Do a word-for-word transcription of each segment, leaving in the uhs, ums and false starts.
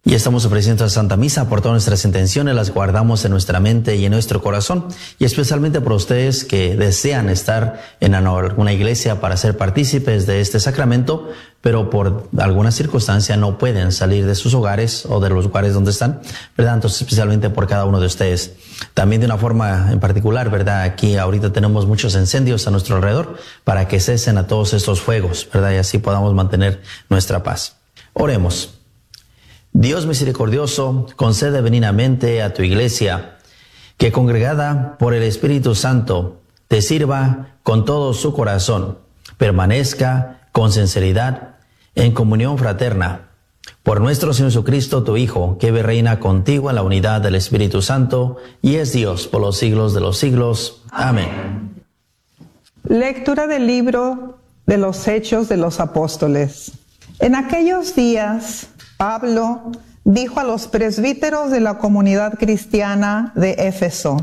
Y estamos ofreciendo a Santa Misa por todas nuestras intenciones, las guardamos en nuestra mente y en nuestro corazón, y especialmente por ustedes que desean estar en alguna iglesia para ser partícipes de este sacramento, pero por alguna circunstancia no pueden salir de sus hogares o de los lugares donde están, ¿verdad? Entonces, especialmente por cada uno de ustedes. También de una forma en particular, ¿verdad? Aquí ahorita tenemos muchos incendios a nuestro alrededor para que cesen a todos estos fuegos, ¿verdad? Y así podamos mantener nuestra paz. Oremos. Dios misericordioso, concede benignamente a tu iglesia que, congregada por el Espíritu Santo, te sirva con todo su corazón, permanezca con sinceridad en comunión fraterna. Por nuestro Señor Jesucristo, tu Hijo, que vive y reina contigo en la unidad del Espíritu Santo y es Dios por los siglos de los siglos. Amén. Lectura del libro de los Hechos de los Apóstoles. En aquellos días, Pablo dijo a los presbíteros de la comunidad cristiana de Éfeso: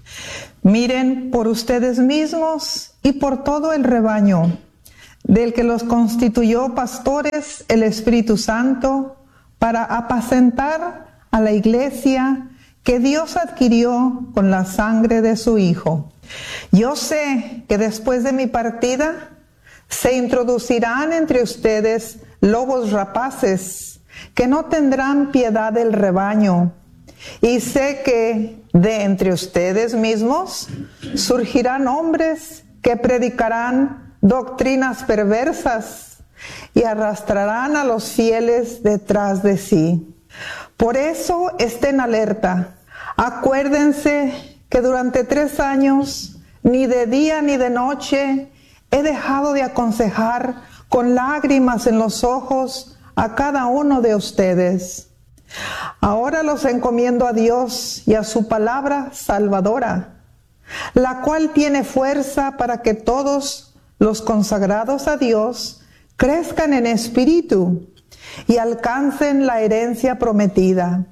miren por ustedes mismos y por todo el rebaño, del que los constituyó pastores el Espíritu Santo, para apacentar a la iglesia que Dios adquirió con la sangre de su Hijo. Yo sé que después de mi partida se introducirán entre ustedes lobos rapaces, que no tendrán piedad del rebaño, y sé que de entre ustedes mismos surgirán hombres que predicarán doctrinas perversas y arrastrarán a los fieles detrás de sí. Por eso estén alerta. Acuérdense que durante tres años, ni de día ni de noche, he dejado de aconsejar con lágrimas en los ojos a cada uno de ustedes. Ahora los encomiendo a Dios y a su palabra salvadora, la cual tiene fuerza para que todos los consagrados a Dios crezcan en espíritu y alcancen la herencia prometida.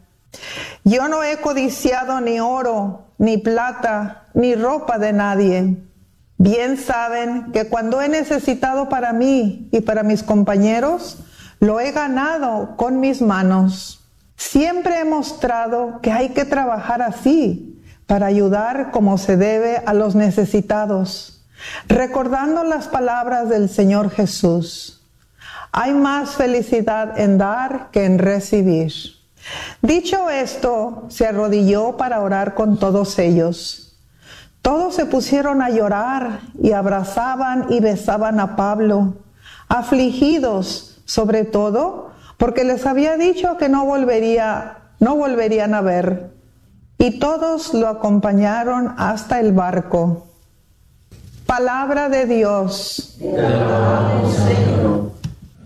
Yo no he codiciado ni oro, ni plata, ni ropa de nadie. Bien saben que cuando he necesitado para mí y para mis compañeros, lo he ganado con mis manos. Siempre he mostrado que hay que trabajar así para ayudar como se debe a los necesitados, recordando las palabras del Señor Jesús: hay más felicidad en dar que en recibir. Dicho esto, se arrodilló para orar con todos ellos. Todos se pusieron a llorar y abrazaban y besaban a Pablo, afligidos sobre todo porque les había dicho que no volvería, no volverían a ver. Y todos lo acompañaron hasta el barco. Palabra de Dios. Te alabamos, Señor.